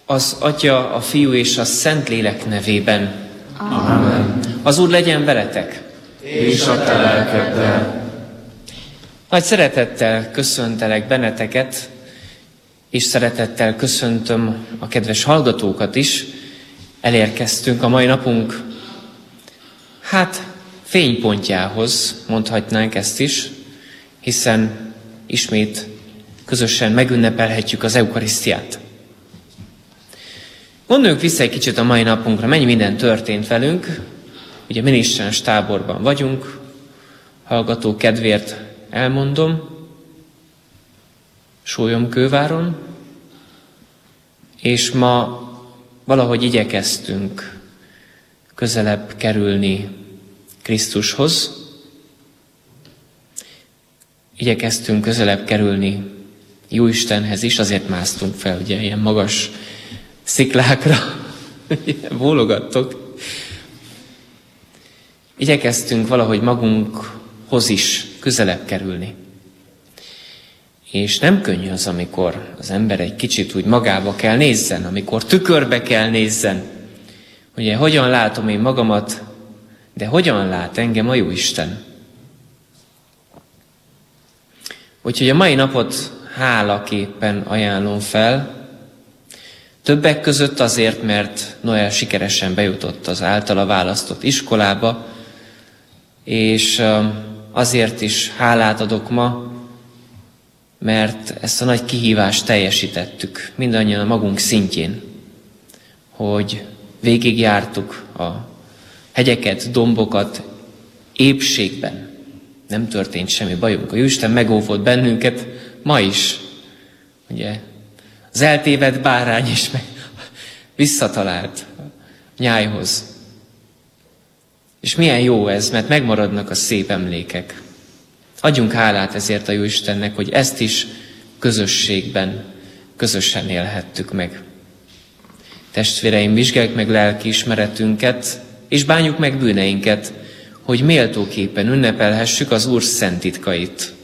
Az Atya, a Fiú és a Szentlélek nevében. Amen. Az Úr legyen veletek. És a te lelkeddel. Nagy szeretettel köszöntelek benneteket, és szeretettel köszöntöm a kedves hallgatókat is. Elérkeztünk a mai napunk, fénypontjához, mondhatnánk ezt is, hiszen ismét közösen megünnepelhetjük az eukarisztiát. Gondoljunk vissza egy kicsit a mai napunkra, mennyi minden történt velünk. Ugye minisztráns táborban vagyunk, hallgató kedvéért elmondom, Sólyomkőváron, és ma valahogy igyekeztünk közelebb kerülni Krisztushoz, igyekeztünk közelebb kerülni Jóistenhez is, azért másztunk fel, ugye, ilyen magas sziklákra, bólogattok. Igyekeztünk valahogy magunkhoz is közelebb kerülni. És nem könnyű az, amikor az ember egy kicsit úgy magába kell nézzen, amikor tükörbe kell nézzen. Ugye, hogyan látom én magamat, de hogyan lát engem a Jóisten? Úgyhogy a mai napot hálaképpen ajánlom fel, többek között azért, mert Noel sikeresen bejutott az általa választott iskolába, és azért is hálát adok ma, mert ezt a nagy kihívást teljesítettük, mindannyian a magunk szintjén, hogy végigjártuk a hegyeket, dombokat épségben. Nem történt semmi bajunk. A Jóisten megóvott bennünket ma is. Ugye, az eltévedt bárány is visszatalált nyájhoz. És milyen jó ez, mert megmaradnak a szép emlékek. Adjunk hálát ezért a Jóistennek, hogy ezt is közösségben, közösen élhettük meg. Testvéreim, vizsgáljuk meg lelkiismeretünket, és bánjuk meg bűneinket, hogy méltóképpen ünnepelhessük az Úr szent titkait.